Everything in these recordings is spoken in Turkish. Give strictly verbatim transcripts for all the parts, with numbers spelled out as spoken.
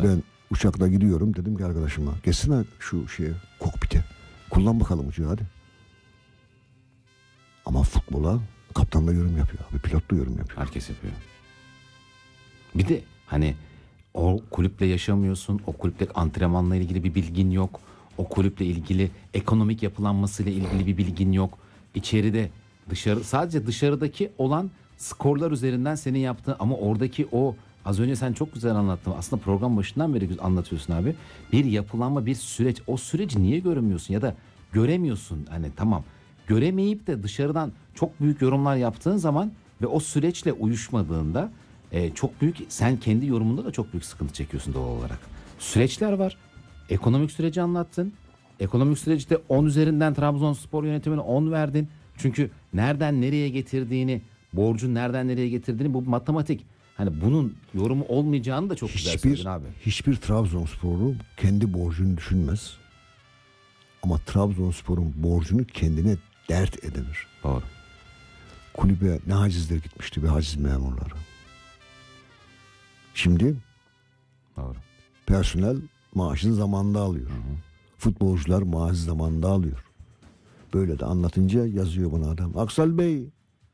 ben uçakla gidiyorum. Dedim ki arkadaşıma geçsene şu şeye, kokpite. Kullan bakalım uçağı hadi. Ama futbola kaptan da yorum yapıyor abi. Pilot da yorum yapıyor. Herkes yapıyor. Bir de hani o kulüple yaşamıyorsun. O kulüple antrenmanla ilgili bir bilgin yok. O kulüple ilgili ekonomik yapılanmasıyla ilgili bir bilgin yok. İçeride dışarı sadece dışarıdaki olan skorlar üzerinden senin yaptığın ama oradaki o az önce sen çok güzel anlattın. Aslında program başından beri anlatıyorsun abi. Bir yapılanma, bir süreç. O süreci niye göremiyorsun ya da göremiyorsun? Hani tamam. Göremeyip de dışarıdan çok büyük yorumlar yaptığın zaman ve o süreçle uyuşmadığında e, çok büyük, sen kendi yorumunda da çok büyük sıkıntı çekiyorsun doğal olarak. Süreçler var. Ekonomik süreci anlattın. Ekonomik süreçte on üzerinden Trabzonspor yönetimine on verdin. Çünkü nereden nereye getirdiğini, borcun nereden nereye getirdiğini, bu matematik. Hani bunun yorumu olmayacağını da çok hiçbir, güzel söyledin abi. Hiçbir Trabzonsporlu kendi borcunu düşünmez. Ama Trabzonspor'un borcunu kendine dert edinir. Doğru. Kulübe ne hacizler gitmişti be, haciz memurları. Şimdi Doğru. personel maaşını zamanında alıyor. Hı hı. Futbolcular maaşı zamanında alıyor. Böyle de anlatınca yazıyor bana adam. Aksal Bey,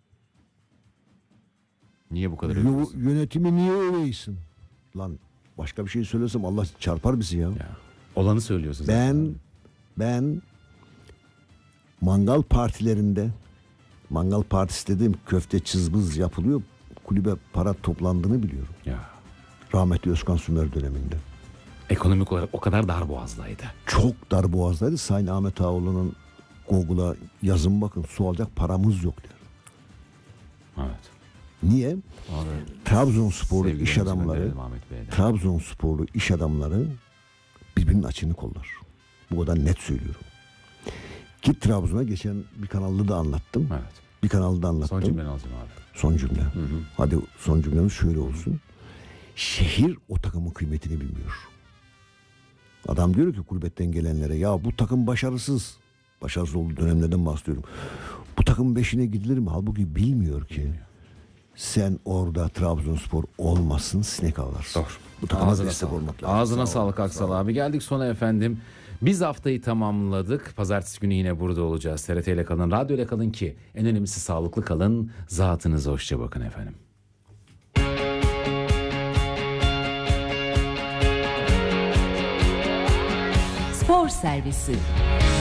niye bu kadar y- övüyorsun? yönetimi niye öveysin? Lan başka bir şey söylesem Allah çarpar bizi ya. Ya, olanı söylüyorsun zaten. Ben ben mangal partilerinde, mangal partisi dediğim köfte çizbız yapılıyor. Kulübe para toplandığını biliyorum. Ya. Rahmetli Özkan Sümer döneminde. Ekonomik olarak o kadar darboğazdaydı. Çok darboğazdaydı. Sayın Ahmet Ağoğlu'nun Google'a yazın bakın, su alacak paramız yok der. Evet. Niye? Abi, Trabzonsporlu iş sevgilerimizi adamları gönderelim Ahmet Bey'e de. Trabzonsporlu iş adamları birbirinin açığını kollar. Bu kadar net söylüyorum. Ki Trabzon'a geçen bir kanalda da anlattım. Evet. Bir kanalda anlattım. Son cümleni alacağım abi. Son cümle. Hı hı. Hadi son cümlemiz şöyle olsun. Şehir o takımın kıymetini bilmiyor. Adam diyor ki kulübetten gelenlere, ya bu takım başarısız. Başarısız olduğu dönemlerden bahsediyorum. Bu takımın beşine gidilir mi? Halbuki bilmiyor ki. Bilmiyor. Sen orada Trabzonspor olmasın, sinek avlarsın. Doğru. Bu takıma Ağzına destek sağlık. olmak lazım. Ağzına Sağ sağlık Aksal abi. Geldik sona efendim. Biz haftayı tamamladık. Pazartesi günü yine burada olacağız. T R T ile kalın, radyo ile kalın ki en önemlisi sağlıklı kalın. Zatınıza hoşça bakın efendim. Spor Servisi.